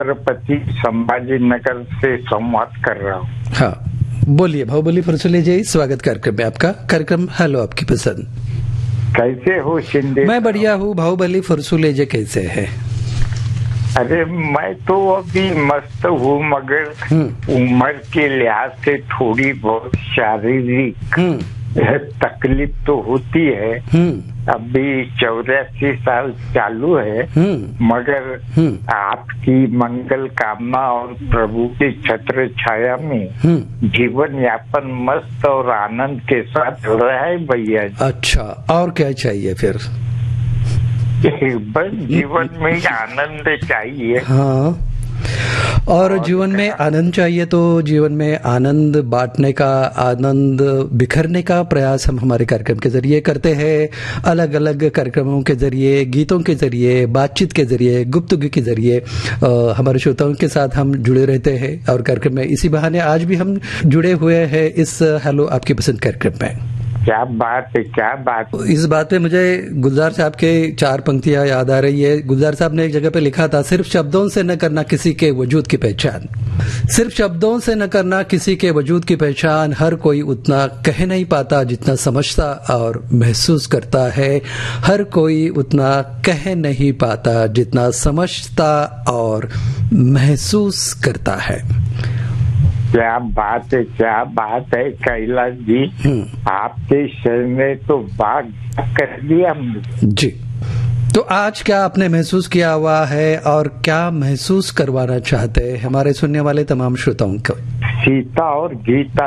छत्रपति संभाजी नगर से संवाद कर रहा हूँ। हाँ बोलिए बाहुबली फरसुले जी, स्वागत कार्यक्रम में आपका। कार्यक्रम हेलो आपकी पसंद। कैसे हो शिंदे? मैं बढ़िया हूँ। बाहुबली फरसुले जी कैसे है? अरे मैं तो अभी मस्त हूँ, मगर उम्र के लिहाज से थोड़ी बहुत शारीरिक तकलीफ तो होती है। अभी 84 साल चालू है, मगर आपकी मंगल कामना और प्रभु की छत्र छाया में जीवन यापन मस्त और आनंद के साथ हो रहा है भैया। अच्छा, और क्या चाहिए फिर? बस जीवन में आनंद चाहिए। हाँ, और जीवन में आनंद चाहिए तो जीवन में आनंद बांटने का, आनंद बिखरने का प्रयास हम हमारे कार्यक्रम के जरिए करते हैं। अलग अलग कार्यक्रमों के जरिए, गीतों के जरिए, बातचीत के जरिए, गुफ्तगू के जरिए हमारे श्रोताओं के साथ हम जुड़े रहते हैं। और कार्यक्रम में इसी बहाने आज भी हम जुड़े हुए हैं इस हेलो आपकी पसंद कार्यक्रम में। क्या बात है, क्या बात। इस बात पे मुझे गुलजार साहब के 4 पंक्तियां याद आ रही है। गुलजार साहब ने एक जगह पे लिखा था, सिर्फ शब्दों से न करना किसी के वजूद की पहचान। सिर्फ शब्दों से न करना किसी के वजूद की पहचान। हर कोई उतना कह नहीं पाता जितना समझता और महसूस करता है। हर कोई उतना कह नहीं पाता जितना समझता और महसूस करता है। क्या बात है, क्या बात है कैलाश जी। आपके शहर में तो बाग कर दिया जी। तो आज क्या आपने महसूस किया हुआ है और क्या महसूस करवाना चाहते हैं हमारे सुनने वाले तमाम श्रोताओं को? सीता और गीता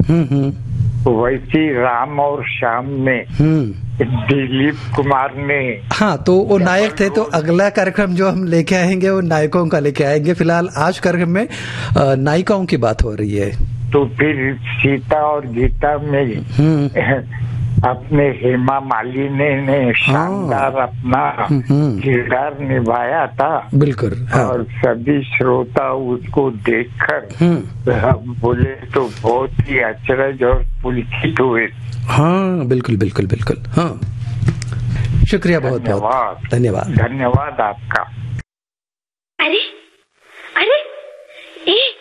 वैसी राम और श्याम में दिलीप कुमार ने। हाँ, तो वो नायक थे। तो अगला कार्यक्रम जो हम लेके आएंगे वो नायकों का लेके आएंगे। फिलहाल आज कार्यक्रम में नायिकाओं की बात हो रही है। तो फिर सीता और गीता में अपने हेमा मालिनी ने शानदार अपना किरदार निभाया था। बिल्कुल। हाँ। और सभी श्रोता उसको देखकर बोले तो बहुत ही अचरज और पुलकित हुए। हाँ बिल्कुल बिल्कुल बिल्कुल। हाँ, शुक्रिया, बहुत बहुत धन्यवाद। धन्यवाद आपका। अरे अरे,